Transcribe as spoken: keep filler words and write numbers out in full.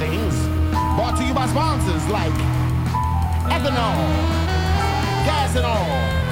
darlings. Brought to you by sponsors like ethanol, gas and all.